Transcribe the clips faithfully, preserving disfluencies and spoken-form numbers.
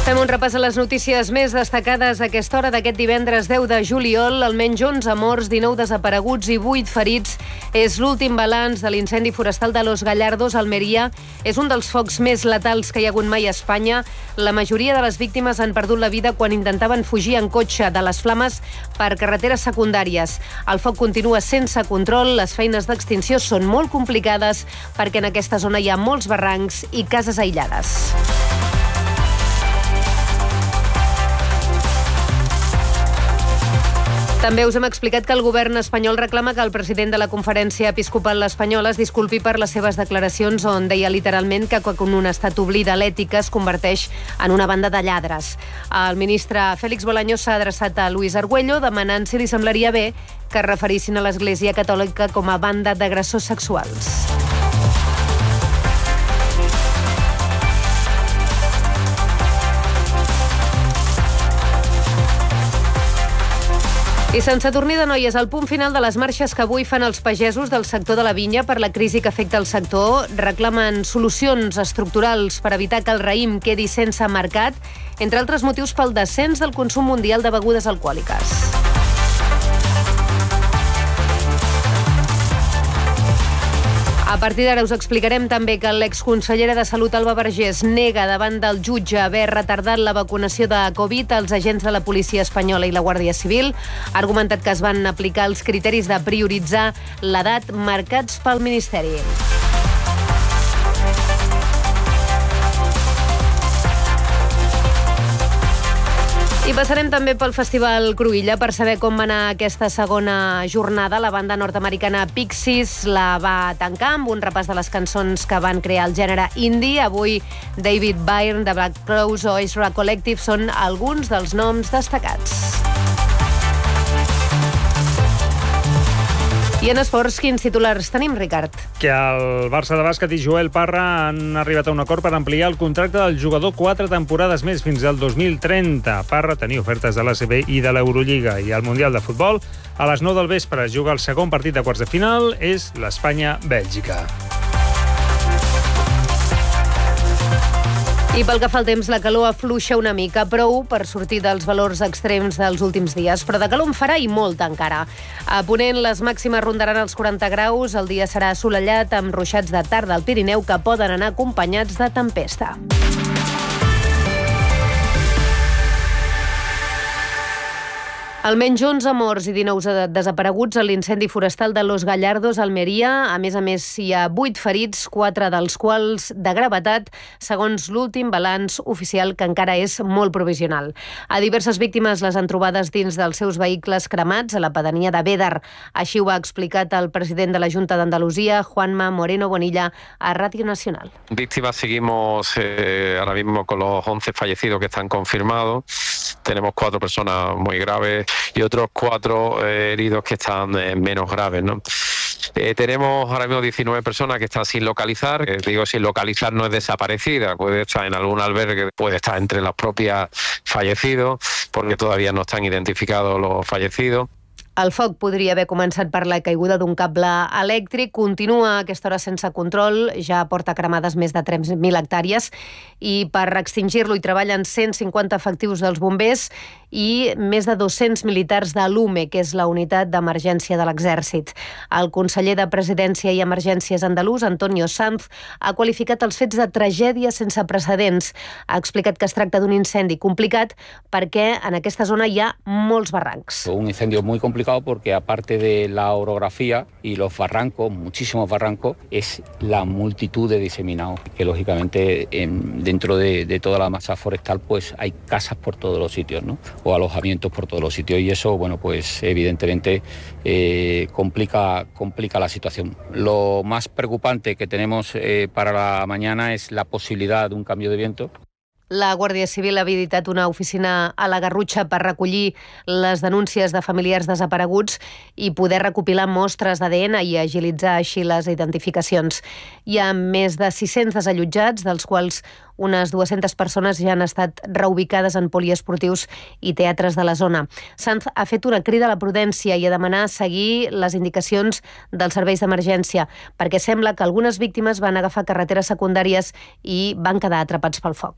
Fem un repàs a les notícies més destacades a aquesta hora d'aquest divendres deu de juliol. Almenys onze morts, dinou desapareguts i vuit ferits. És l'últim balanç de l'incendi forestal de Los Gallardos, Almeria. És un dels focs més letals que hi ha hagut mai a Espanya. La majoria de les víctimes han perdut la vida quan intentaven fugir en cotxe de les flames per carreteres secundàries. El foc continua sense control. Les feines d'extinció són molt complicades perquè en aquesta zona hi ha molts barrancs i cases aïllades. També us hem explicat que el govern espanyol reclama que el president de la Conferència Episcopal Espanyola es disculpi per les seves declaracions on deia literalment que quan un estat oblida l'ètica es converteix en una banda de lladres. El ministre Félix Bolaños s'ha adreçat a Luis Argüello demanant si li semblaria bé que es referissin a l'Església Catòlica com a banda d'agressors sexuals. I Sant Sadurní d'Anoia, el punt final de les marxes que avui fan els pagesos del sector de la vinya per la crisi que afecta el sector. Reclamen solucions estructurals per evitar que el raïm quedi sense mercat, entre altres motius pel descens del consum mundial de begudes alcohòliques. A partir d'ara us explicarem també que l'exconsellera de Salut, Alba Vergés, nega davant del jutge haver retardat la vacunació de Covid als agents de la policia espanyola i la Guàrdia Civil. Ha argumentat que es van aplicar els criteris de prioritzar l'edat marcats pel Ministeri. I passarem també pel Festival Cruïlla per saber com va anar aquesta segona jornada. La banda nord-americana Pixies la va tancar amb un repàs de les cançons que van crear el gènere indie. Avui David Byrne, de Black Crowes o Ezra Collective són alguns dels noms destacats. I en esports, quins titulars tenim, Ricard? Que el Barça de bàsquet i Joel Parra han arribat a un acord per ampliar el contracte del jugador quatre temporades més fins al dos mil trenta. Parra tenia ofertes de l'A C B i de l'Eurolliga. I al Mundial de Futbol, a les nou del vespre, es juga el segon partit de quarts de final, és l'Espanya-Bèlgica. I pel que fa al temps, la calor afluixa una mica, prou per sortir dels valors extrems dels últims dies, però de calor en farà i molt encara. A Ponent, les màximes rondaran els quaranta graus, el dia serà assolellat amb ruixats de tarda al Pirineu que poden anar acompanyats de tempesta. Almenys onze morts i dinou desapareguts a l'incendi forestal de Los Gallardos, Almeria. A més a més, hi ha vuit ferits, quatre dels quals de gravetat, segons l'últim balanç oficial, que encara és molt provisional. A diverses víctimes les han trobades dins dels seus vehicles cremats a la pedania de Bédar. Així ho ha explicat el president de la Junta d'Andalusia, Juanma Moreno Bonilla, a Radio Nacional. Víctimas seguimos eh, ahora mismo con los once fallecidos que están confirmados. Tenemos cuatro personas muy graves y otros cuatro eh, heridos que están eh, menos graves, ¿no? Eh, tenemos ahora mismo diecinueve personas que están sin localizar. Eh, digo, sin localizar no es desaparecida, puede estar en algún albergue, puede estar entre los propios fallecidos, porque todavía no están identificados los fallecidos. El foc podria haver començat per la caiguda d'un cable elèctric. Continua a aquesta hora sense control, ja porta cremades més de tres mil hectàrees i per extingir-lo hi treballen cent cinquanta efectius dels bombers i més de dos-cents militars de l'U M E, que és la unitat d'emergència de l'Exèrcit. El conseller de Presidència i Emergències andalús, Antonio Sanz, ha qualificat els fets de tragèdia sense precedents. Ha explicat que es tracta d'un incendi complicat perquè en aquesta zona hi ha molts barrancs. Un incendio muy complicado porque aparte de la orografía y los barrancos, muchísimos barrancos, es la multitud de diseminados, que lógicamente en, dentro de, de toda la masa forestal pues hay casas por todos los sitios, ¿no? O alojamientos por todos los sitios y eso, bueno, pues evidentemente eh, complica, complica la situación. Lo más preocupante que tenemos eh, para la mañana es la posibilidad de un cambio de viento. La Guàrdia Civil ha habilitat una oficina a la Garrotxa per recollir les denúncies de familiars desapareguts i poder recopilar mostres d'A D N i agilitzar així les identificacions. Hi ha més de sis-cents desallotjats, dels quals unes dues-centes persones ja han estat reubicades en poliesportius i teatres de la zona. Sanz ha fet una crida a la prudència i a demanar seguir les indicacions dels serveis d'emergència, perquè sembla que algunes víctimes van agafar carreteres secundàries i van quedar atrapats pel foc. Cuatro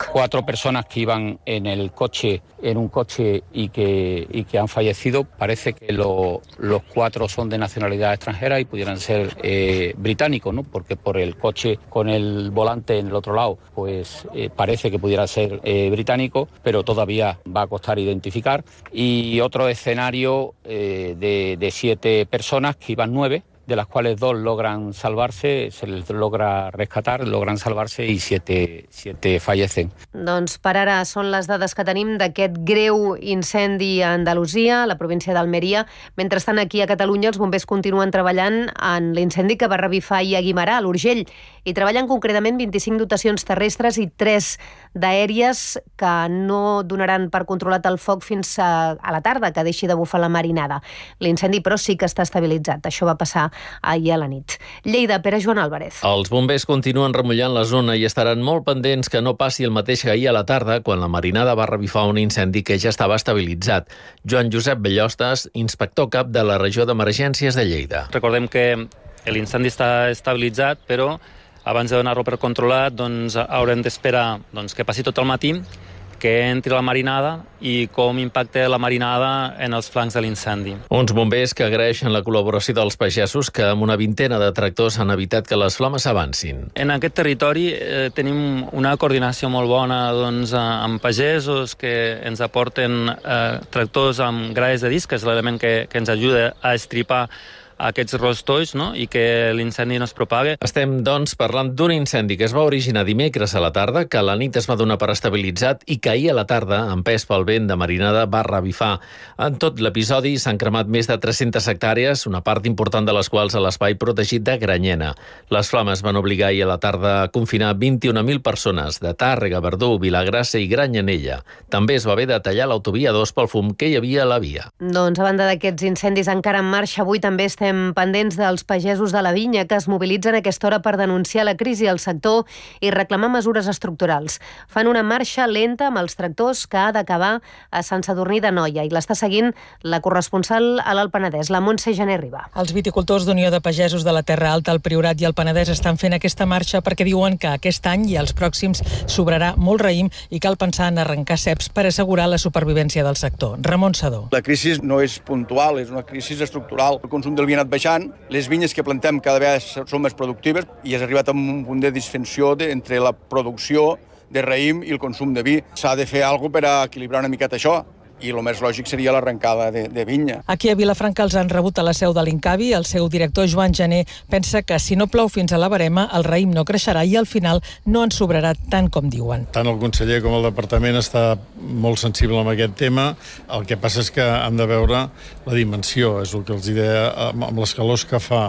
personas que iban en el coche, en un coche y que, y que han fallecido. Parece que lo, los cuatro son de nacionalidad extranjera y pudieran ser eh, británicos, ¿no? Porque por el coche con el volante en el otro lado, pues eh, parece que pudiera ser eh, británico, pero todavía va a costar identificar. Y otro escenario eh, de, de siete personas, que iban nueve, de las cuales dos logran salvarse, se les logra rescatar, logran salvarse i siete, siete fallecen. Doncs per ara són les dades que tenim d'aquest greu incendi a Andalusia, a la província d'Almeria. Mentrestant, aquí a Catalunya, els bombers continuen treballant en l'incendi que va revifar ahir a Guimerà, a l'Urgell, i treballen concretament vint-i-cinc dotacions terrestres i tres d'aèries que no donaran per controlat el foc fins a, a la tarda, que deixi de bufar la marinada. L'incendi, però, sí que està estabilitzat. Això va passar ahir a la nit. Lleida, Pere Joan Álvarez. Els bombers continuen remullant la zona i estaran molt pendents que no passi el mateix que ahir a la tarda, quan la marinada va revifar un incendi que ja estava estabilitzat. Joan Josep Bellostes, inspector cap de la regió d'emergències de Lleida. Recordem que l'incendi està estabilitzat, però abans de donar-lo per controlat, doncs, haurem d'esperar doncs, que passi tot el matí, que entri la marinada i com impacta la marinada en els flancs de l'incendi. Uns bombers que agraeixen la col·laboració dels pagesos que amb una vintena de tractors han evitat que les flames avancin. En aquest territori eh, tenim una coordinació molt bona doncs, amb pagesos que ens aporten eh, tractors amb grades de disc, que és l'element que, que ens ajuda a estripar aquests rostolls, no? I que l'incendi no es propague. Estem, doncs, parlant d'un incendi que es va originar dimecres a la tarda, que a la nit es va donar per estabilitzat i que ahir a la tarda, empès pel vent de marinada, va revifar. En tot l'episodi s'han cremat més de tres-centes hectàrees, una part important de les quals a l'espai protegit de Granyena. Les flames van obligar ahir a la tarda a confinar vint-i-una mil persones de Tàrrega, Verdú, Vilagrassa i Granyanella. També es va haver de tallar l'autovia dos pel fum que hi havia a la via. Doncs a banda d'aquests incendis encara en marxa, avui també estem Estem pendents dels pagesos de la vinya que es mobilitzen a aquesta hora per denunciar la crisi al sector i reclamar mesures estructurals. Fan una marxa lenta amb els tractors que ha d'acabar a Sant Sadurní d'Anoia i l'està seguint la corresponsal a l'Alt Penedès, la Montse Gené Riba. Els viticultors d'Unió de Pagesos de la Terra Alta, el Priorat i el Penedès estan fent aquesta marxa perquè diuen que aquest any i els pròxims sobrarà molt raïm i cal pensar en arrencar ceps per assegurar la supervivència del sector. Ramon Sadó. La crisi no és puntual, és una crisi estructural. El consum del vi ha anat baixant, les vinyes que plantem cada vegada són més productives i has arribat a un punt de disfunció de, entre la producció de raïm i el consum de vi. S'ha de fer alguna cosa per a equilibrar una miqueta això. I el més lògic seria l'arrencada de, de vinya. Aquí a Vilafranca els han rebut a la seu de l'Incavi. El seu director, Joan Gené, pensa que si no plou fins a la barema, el raïm no creixerà i al final no en sobrarà tant com diuen. Tant el conseller com el departament està molt sensible amb aquest tema. El que passa és que han de veure la dimensió, és el que els deia, amb les calors que fa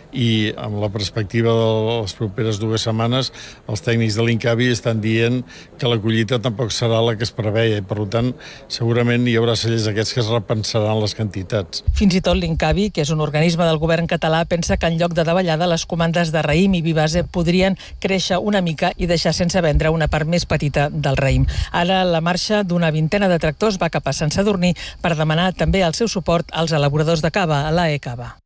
i amb la perspectiva de les properes dues setmanes, els tècnics de l'Incavi estan dient que la collita tampoc serà la que es preveia i, per tant, segurament hi haurà cellers aquests que es repensaran les quantitats. Fins i tot l'Incavi, que és un organisme del govern català, pensa que en lloc de davallada les comandes de raïm i vi base podrien créixer una mica i deixar sense vendre una part més petita del raïm. Ara la marxa d'una vintena de tractors va cap a Sant Sadurní per demanar també el seu suport als elaboradors de cava, a l'A E Cava.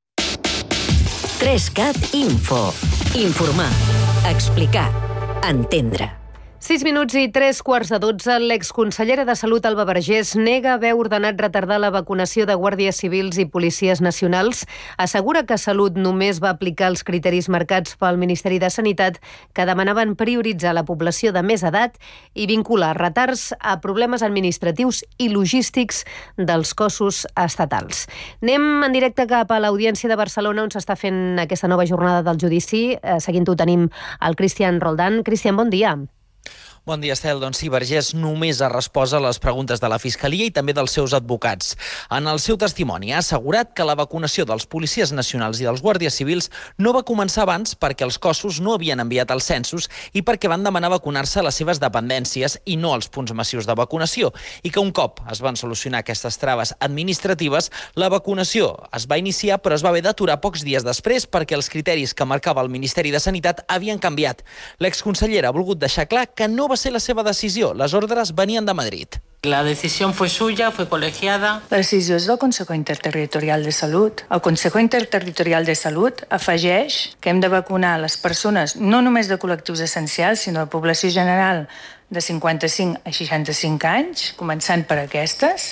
tres cat Info. Informar, explicar, entendre. sis minuts i tres quarts de dotze, l'exconsellera de Salut, Alba Vergés, nega haver ordenat retardar la vacunació de guàrdies civils i policies nacionals. Assegura que Salut només va aplicar els criteris marcats pel Ministeri de Sanitat, que demanaven prioritzar la població de més edat i vincular retards a problemes administratius i logístics dels cossos estatals. Anem en directe cap a l'Audiència de Barcelona, on s'està fent aquesta nova jornada del judici. Seguint-ho tenim el Cristian Roldán. Cristian, bon dia. Bon dia, Estel. Doncs sí, Vergés només ha respost a les preguntes de la Fiscalia i també dels seus advocats. En el seu testimoni ha assegurat que la vacunació dels policies nacionals i dels guàrdies civils no va començar abans perquè els cossos no havien enviat els censos i perquè van demanar vacunar-se a les seves dependències i no als punts massius de vacunació, i que un cop es van solucionar aquestes traves administratives, la vacunació es va iniciar però es va haver d'aturar pocs dies després perquè els criteris que marcava el Ministeri de Sanitat havien canviat. L'exconsellera ha volgut deixar clar que no va ser la seva decisió. Les ordres venien de Madrid. La decisión fue suya, fue colegiada. La decisió és del Consejo Interterritorial de Salut. El Consejo Interterritorial de Salut afegeix que hem de vacunar les persones no només de col·lectius essencials, sinó de població general de cinquanta-cinc a seixanta-cinc anys, començant per aquestes.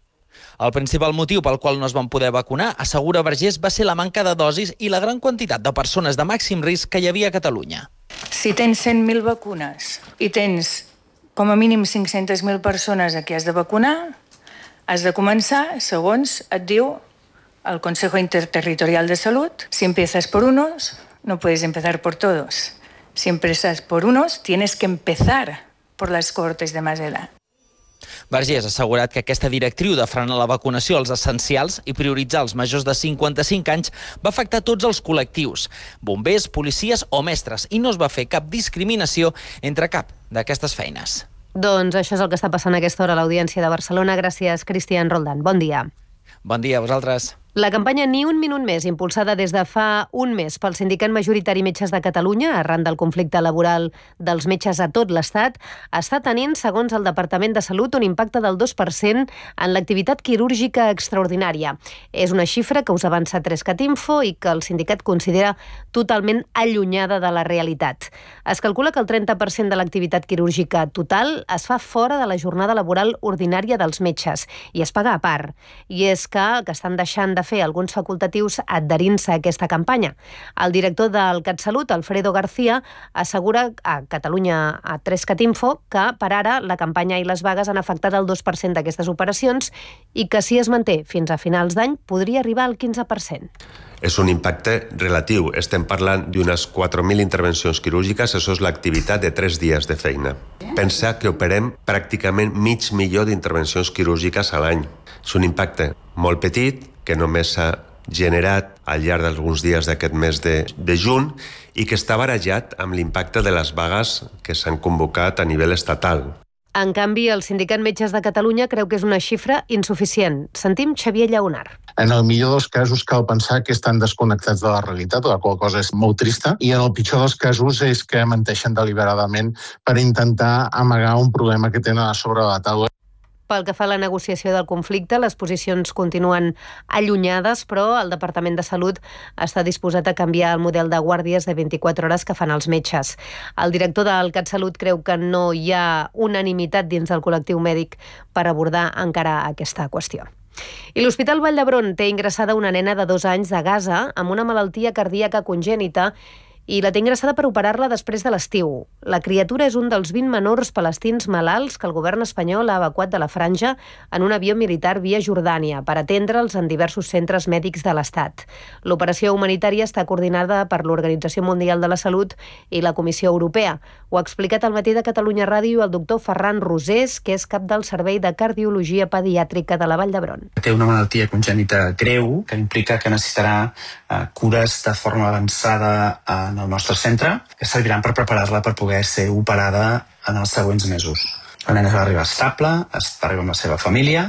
El principal motiu pel qual no es van poder vacunar, assegura Vergés, va ser la manca de dosis i la gran quantitat de persones de màxim risc que hi havia a Catalunya. Si tens cent mil vacunes i tens com a mínim cinc-centes mil persones a qui has de vacunar, has de començar, segons et diu el Consejo Interterritorial de Salud, si empiezas por unos, no puedes empezar por todos. Si empiezas por unos, tienes que empezar por las cohortes de más edad. Vergés ha assegurat que aquesta directriu de frenar la vacunació als essencials i prioritzar els majors de cinquanta-cinc anys va afectar tots els col·lectius, bombers, policies o mestres, i no es va fer cap discriminació entre cap d'aquestes feines. Doncs això és el que està passant a aquesta hora a l'Audiència de Barcelona. Gràcies, Cristian Roldán. Bon dia. Bon dia a vosaltres. La campanya Ni un minut més, impulsada des de fa un mes pel Sindicat Majoritari Metges de Catalunya, arran del conflicte laboral dels metges a tot l'Estat, està tenint, segons el Departament de Salut, un impacte del dos per cent en l'activitat quirúrgica extraordinària. És una xifra que us avança Trescat Info i que el sindicat considera totalment allunyada de la realitat. Es calcula que el trenta per cent de l'activitat quirúrgica total es fa fora de la jornada laboral ordinària dels metges i es paga a part. I és que, que estan deixant de de fer alguns facultatius adherint-se a aquesta campanya. El director del CatSalut, Alfredo García, assegura a Catalunya, a Trescat Info, que per ara la campanya i les vagues han afectat el dos per cent d'aquestes operacions i que si es manté fins a finals d'any podria arribar al quinze per cent. És un impacte relatiu. Estem parlant d'unes quatre mil intervencions quirúrgiques, això és l'activitat de tres dies de feina. Pensar que operem pràcticament mig milió d'intervencions quirúrgiques a l'any. És un impacte molt petit, que només s'ha generat al llarg d'alguns dies d'aquest mes de, de juny i que està barrejat amb l'impacte de les vagues que s'han convocat a nivell estatal. En canvi, el Sindicat Metges de Catalunya creu que és una xifra insuficient. Sentim Xavier Llaunar. En el millor dels casos cal pensar que estan desconnectats de la realitat, la qual cosa és molt trista, i en el pitjor dels casos és que menteixen deliberadament per intentar amagar un problema que tenen a sobre la taula. Pel que fa a la negociació del conflicte, les posicions continuen allunyades, però el Departament de Salut està disposat a canviar el model de guàrdies de vint-i-quatre hores que fan els metges. El director del CatSalut creu que no hi ha unanimitat dins del col·lectiu mèdic per abordar encara aquesta qüestió. I l'Hospital Vall d'Hebron té ingressada una nena de dos anys de Gaza amb una malaltia cardíaca congènita i la té ingressada per operar-la després de l'estiu. La criatura és un dels vint menors palestins malalts que el govern espanyol ha evacuat de la franja en un avió militar via Jordània per atendre'ls en diversos centres mèdics de l'Estat. L'operació humanitària està coordinada per l'Organització Mundial de la Salut i la Comissió Europea. Ho ha explicat al Matí de Catalunya Ràdio el doctor Ferran Rosés, que és cap del Servei de Cardiologia Pediàtrica de la Vall d'Hebron. Té una malaltia congènita greu que implica que necessitarà eh, cures de forma avançada en el nostre centre, que serviran per preparar-la per poder ser operada en els següents mesos. La nena va arribar estable, va arribar amb la seva família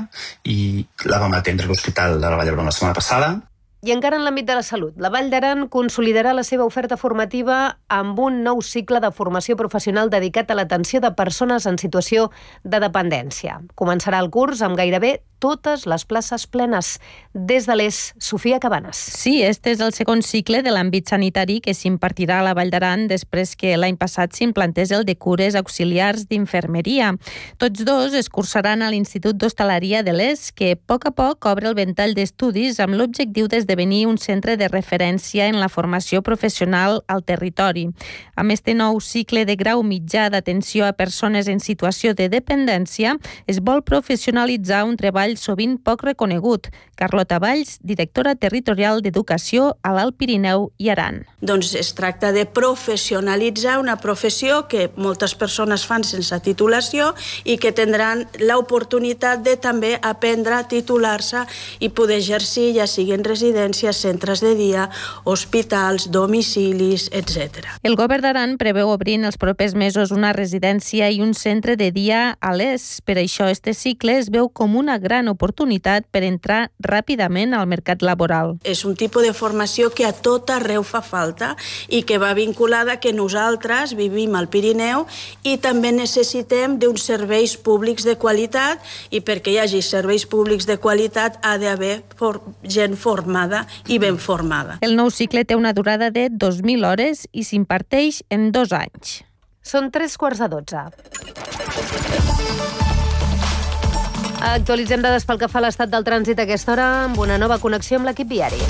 i la vam atendre a l'Hospital de la Vall d'Hebron la setmana passada. I encara en l'àmbit de la salut, la Vall d'Aran consolidarà la seva oferta formativa amb un nou cicle de formació professional dedicat a l'atenció de persones en situació de dependència. Començarà el curs amb gairebé totes les places plenes. Des de l'Es, Sofia Cabanes. Sí, este és el segon cicle de l'àmbit sanitari que s'impartirà a la Vall d'Aran després que l'any passat s'implantés el de cures auxiliars d'infermeria. Tots dos es cursaran a l'Institut d'Hostaleria de l'Es, que a poc a poc obre el ventall d'estudis amb l'objectiu d'esdevenir un centre de referència en la formació professional al territori. Amb este nou cicle de grau mitjà d'atenció a persones en situació de dependència, es vol professionalitzar un treball sovint poc reconegut. Carlota Valls, directora territorial d'Educació a l'Alt Pirineu i Aran. Doncs es tracta de professionalitzar una professió que moltes persones fan sense titulació i que tindran l'oportunitat de també aprendre a titular-se i poder exercir, ja siguin residències, centres de dia, hospitals, domicilis, etcètera. El govern d'Aran preveu obrir en els propers mesos una residència i un centre de dia a l'Es. Per això, este cicle es veu com una gran oportunitat per entrar ràpidament al mercat laboral. És un tipus de formació que a tot arreu fa falta i que va vinculada que nosaltres vivim al Pirineu i també necessitem d'uns serveis públics de qualitat i perquè hi hagi serveis públics de qualitat ha d'haver for- gent formada i ben formada. El nou cicle té una durada de dos mil hores i s'imparteix en dos anys. Són tres quarts de dotze. Actualitzem dades pel que fa a l'estat del trànsit a aquesta hora amb una nova connexió amb l'equip viari.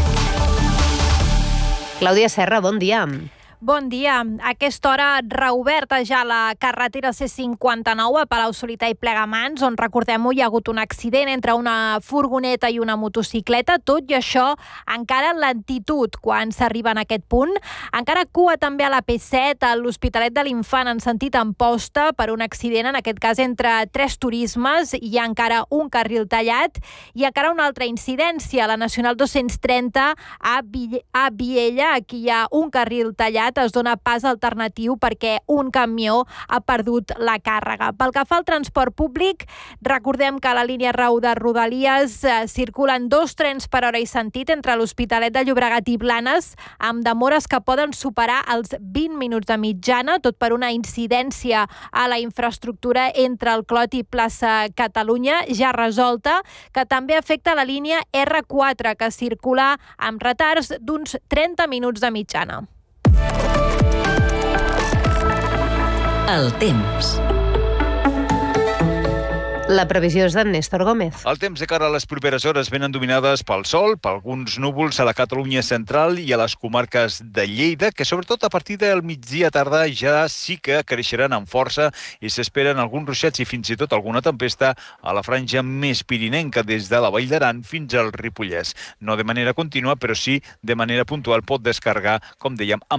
Clàudia Serra, bon dia. Bon dia. A aquesta hora reoberta ja la carretera C cinquanta-nou a Palau-solità i Plegamans, on, recordem-ho, hi ha hagut un accident entre una furgoneta i una motocicleta. Tot i això, encara lentitud quan s'arriba en aquest punt. Encara cua també a la P set, a l'Hospitalet de l'Infant en sentit Amposta, per un accident, en aquest cas entre tres turismes. Hi ha encara un carril tallat i encara una altra incidència, la Nacional dos-cents trenta a, Vill- a Viella. Aquí hi ha un carril tallat, es dona pas alternatiu perquè un camió ha perdut la càrrega. Pel que fa al transport públic, recordem que a la línia Rau de Rodalies eh, circulen dos trens per hora i sentit entre l'Hospitalet de Llobregat i Blanes, amb demores que poden superar els vint minuts de mitjana, tot per una incidència a la infraestructura entre el Clot i plaça Catalunya, ja resolta, que també afecta la línia erre quatre, que circula amb retards d'uns trenta minuts de mitjana. El temps. La previsió és d'en Néstor Gómez. El temps de cara a les properes hores venen dominades pel sol, per alguns núvols a la Catalunya central i a les comarques de Lleida, que sobretot a partir del migdia tarda ja sí que creixeran amb força i s'esperen alguns ruixats i fins i tot alguna tempesta a la franja més pirinenca, des de la Vall d'Aran fins al Ripollès. No de manera contínua, però sí de manera puntual pot descarregar, com dèiem, amb